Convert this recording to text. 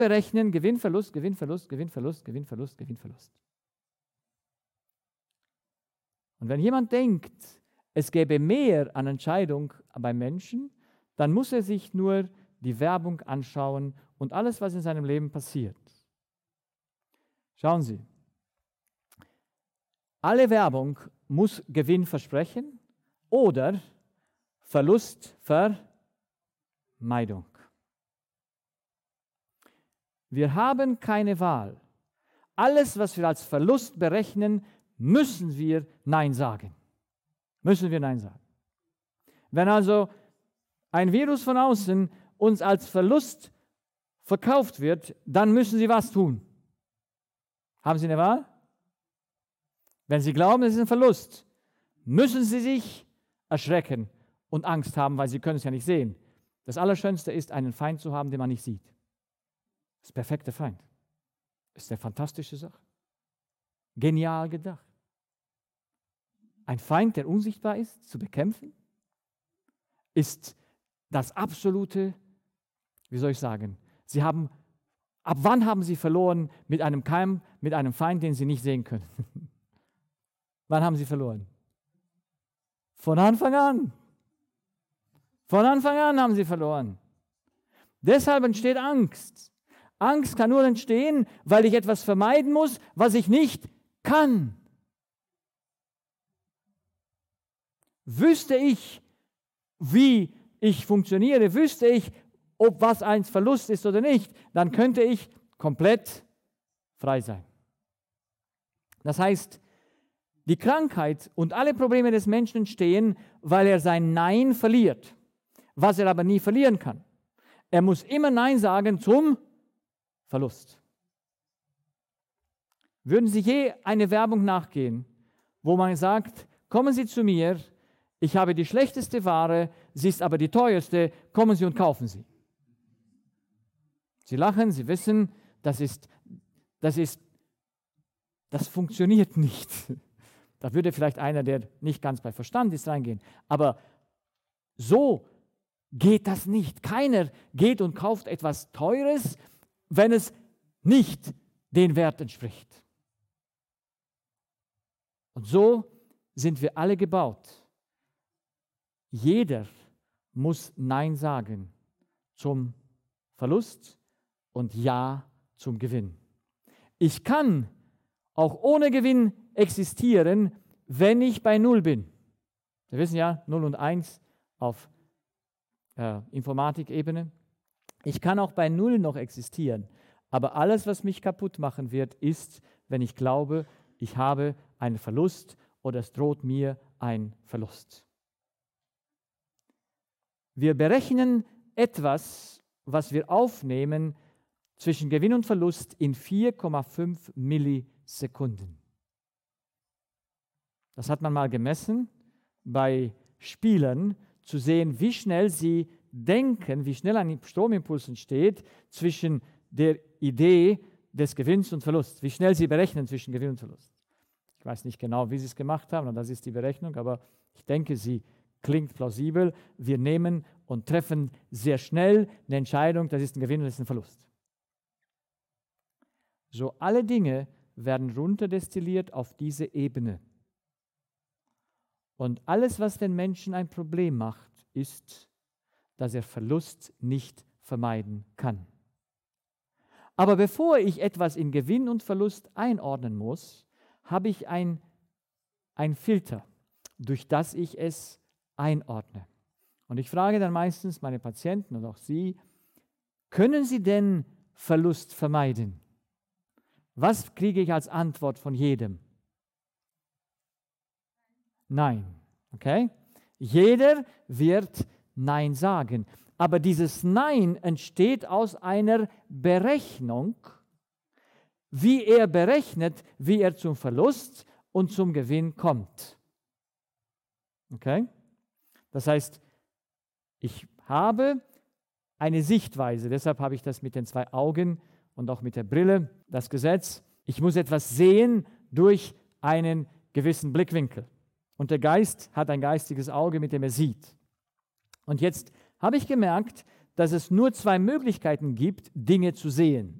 berechnen, Gewinn, Verlust, Gewinn, Verlust, Gewinn, Verlust, Gewinn, Verlust, Gewinn, Verlust. Und wenn jemand denkt, es gäbe mehr an Entscheidung beim Menschen, dann muss er sich nur die Werbung anschauen und alles, was in seinem Leben passiert. Schauen Sie, alle Werbung muss Gewinn versprechen oder Verlustvermeidung. Wir haben keine Wahl. Alles, was wir als Verlust berechnen, müssen wir Nein sagen. Müssen wir Nein sagen. Wenn also ein Virus von außen uns als Verlust verkauft wird, dann müssen Sie was tun? Haben Sie eine Wahl? Wenn Sie glauben, es ist ein Verlust, müssen Sie sich erschrecken und Angst haben, weil Sie können es ja nicht sehen. Das Allerschönste ist, einen Feind zu haben, den man nicht sieht. Das ist der perfekte Feind. Das ist eine fantastische Sache. Genial gedacht. Ein Feind, der unsichtbar ist, zu bekämpfen, ist das absolute, wie soll ich sagen, ab wann haben Sie verloren mit einem Feind, den Sie nicht sehen können? Wann haben Sie verloren? Von Anfang an. Von Anfang an haben Sie verloren. Deshalb entsteht Angst. Angst kann nur entstehen, weil ich etwas vermeiden muss, was ich nicht kann. Wüsste ich, wie ich funktioniere, wüsste ich, ob was ein Verlust ist oder nicht, dann könnte ich komplett frei sein. Das heißt, die Krankheit und alle Probleme des Menschen entstehen, weil er sein Nein verliert, was er aber nie verlieren kann. Er muss immer Nein sagen zum Verlust. Würden Sie je eine Werbung nachgehen, wo man sagt, kommen Sie zu mir, ich habe die schlechteste Ware, sie ist aber die teuerste, kommen Sie und kaufen sie. Sie lachen, Sie wissen, das funktioniert nicht. Da würde vielleicht einer, der nicht ganz bei Verstand ist, reingehen. Aber so geht das nicht. Keiner geht und kauft etwas Teures, wenn es nicht den Wert entspricht. Und so sind wir alle gebaut. Jeder muss Nein sagen zum Verlust und Ja zum Gewinn. Ich kann auch ohne Gewinn existieren, wenn ich bei Null bin. Wir wissen ja, 0 und 1 auf Informatikebene. Ich kann auch bei Null noch existieren, aber alles, was mich kaputt machen wird, ist, wenn ich glaube, ich habe einen Verlust oder es droht mir ein Verlust. Wir berechnen etwas, was wir aufnehmen, zwischen Gewinn und Verlust in 4,5 Millisekunden. Das hat man mal gemessen bei Spielern, zu sehen, wie schnell sie denken, wie schnell ein Stromimpuls entsteht zwischen der Idee des Gewinns und Verlusts, wie schnell sie berechnen zwischen Gewinn und Verlust. Ich weiß nicht genau, wie sie es gemacht haben, und das ist die Berechnung, aber ich denke, sie klingt plausibel. Wir nehmen und treffen sehr schnell eine Entscheidung, das ist ein Gewinn und das ist ein Verlust. So, alle Dinge werden runterdestilliert auf diese Ebene. Und alles, was den Menschen ein Problem macht, ist, dass er Verlust nicht vermeiden kann. Aber bevor ich etwas in Gewinn und Verlust einordnen muss, habe ich ein Filter, durch das ich es einordne. Und ich frage dann meistens meine Patienten und auch Sie, können Sie denn Verlust vermeiden? Was kriege ich als Antwort von jedem? Nein. Okay? Jeder wird Nein sagen. Aber dieses Nein entsteht aus einer Berechnung, wie er berechnet, wie er zum Verlust und zum Gewinn kommt. Okay? Das heißt, ich habe eine Sichtweise, deshalb habe ich das mit den 2 Augen und auch mit der Brille, das Gesetz. Ich muss etwas sehen durch einen gewissen Blickwinkel. Und der Geist hat ein geistiges Auge, mit dem er sieht. Und jetzt habe ich gemerkt, dass es nur zwei Möglichkeiten gibt, Dinge zu sehen.